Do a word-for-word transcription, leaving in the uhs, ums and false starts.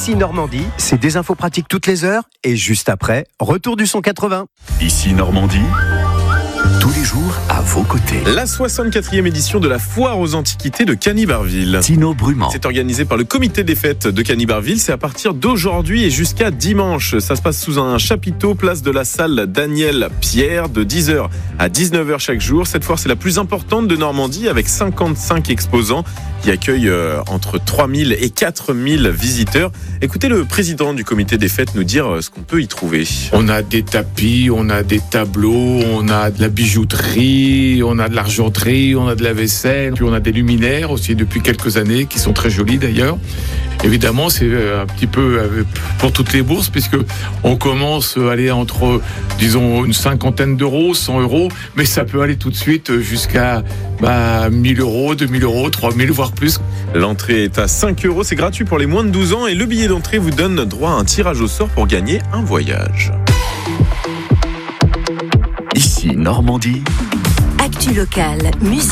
Ici Normandie, c'est des infos pratiques toutes les heures et juste après, retour du son quatre-vingts. Ici Normandie, tous les jours à vos côtés. La soixante-quatrième édition de la Foire aux Antiquités de Cany-Barville. Tino Brumand. C'est organisé par le comité des fêtes de Cany-Barville. C'est à partir d'aujourd'hui et jusqu'à dimanche. Ça se passe sous un chapiteau, place de la salle Daniel Pierre, de dix heures à dix-neuf heures chaque jour. Cette foire, c'est la plus importante de Normandie avec cinquante-cinq exposants qui accueillent euh, entre trois mille et quatre mille visiteurs. Écoutez le président du comité des fêtes nous dire euh, ce qu'on peut y trouver. On a des tapis, on a des tableaux, on a de la bijouterie, on a de l'argenterie, on a de la vaisselle, puis on a des luminaires aussi depuis quelques années qui sont très jolis d'ailleurs. Évidemment, c'est un petit peu pour toutes les bourses puisque on commence à aller entre, disons, une cinquantaine d'euros, cent euros, mais ça peut aller tout de suite jusqu'à bah, mille euros, deux mille euros, trois mille, voire plus. L'entrée est à cinq euros, c'est gratuit pour les moins de douze ans et le billet d'entrée vous donne droit à un tirage au sort pour gagner un voyage. Ici Normandie. Actu locale, musique.